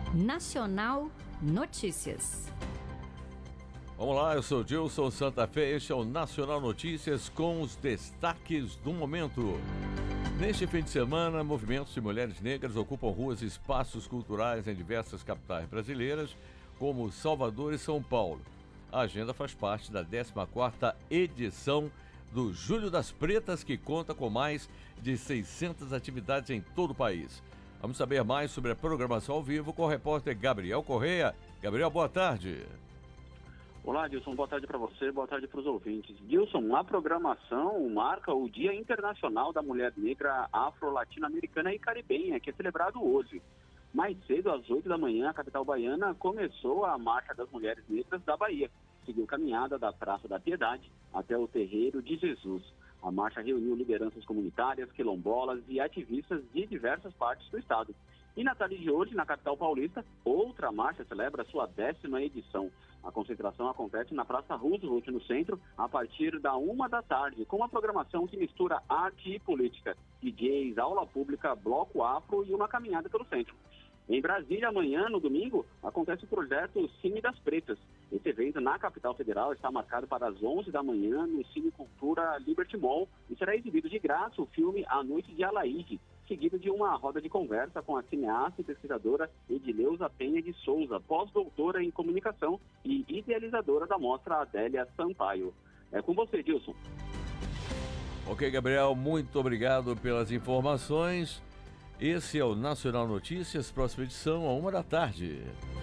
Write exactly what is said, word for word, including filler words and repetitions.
Nacional Notícias. Vamos lá, eu sou Gilson Santa Fé, este é o Nacional Notícias com os destaques do momento. Neste fim de semana, movimentos de mulheres negras ocupam ruas e espaços culturais em diversas capitais brasileiras, como Salvador e São Paulo. A agenda faz parte da décima quarta edição do Julho das Pretas, que conta com mais de seiscentas atividades em todo o país. Vamos saber mais sobre a programação ao vivo com o repórter Gabriel Correia. Gabriel, boa tarde. Olá, Dilson, boa tarde para você, boa tarde para os ouvintes. Dilson, a programação marca o Dia Internacional da Mulher Negra Afro-Latino-Americana e Caribenha, que é celebrado hoje. Mais cedo, às oito da manhã, a capital baiana começou a Marcha das Mulheres Negras da Bahia. Seguiu caminhada da Praça da Piedade até o Terreiro de Jesus. A marcha reuniu lideranças comunitárias, quilombolas e ativistas de diversas partes do estado. E na tarde de hoje, na capital paulista, outra marcha celebra sua décima edição. A concentração acontece na Praça Roosevelt, no centro, a partir da uma da tarde, com uma programação que mistura arte e política, D Js, aula pública, bloco afro e uma caminhada pelo centro. Em Brasília, amanhã, no domingo, acontece o projeto Cine das Pretas. Esse evento na capital federal está marcado para as onze da manhã no Cine Cultura Liberty Mall e será exibido de graça o filme A Noite de Alaide, seguido de uma roda de conversa com a cineasta e pesquisadora Edileuza Penha de Souza, pós-doutora em comunicação e idealizadora da mostra Adélia Sampaio. É com você, Dilson. Ok, Gabriel, muito obrigado pelas informações. Esse é o Nacional Notícias, próxima edição, a uma da tarde.